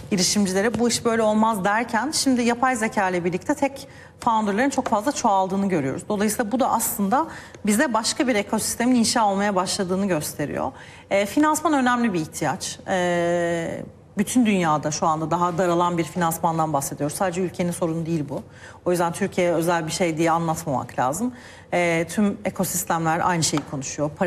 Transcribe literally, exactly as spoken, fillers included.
girişimcilere bu iş böyle olmaz derken şimdi yapay zeka ile birlikte tek founderların çok fazla çoğaldığını görüyoruz. Dolayısıyla bu da aslında bize başka bir ekosistemin inşa olmaya başladığını gösteriyor. E, finansman önemli bir ihtiyaç. E, bütün dünyada şu anda daha daralan bir finansmandan bahsediyoruz. Sadece ülkenin sorunu değil bu. O yüzden Türkiye'ye özel bir şey diye anlatmamak lazım. E, tüm ekosistemler aynı şeyi konuşuyor.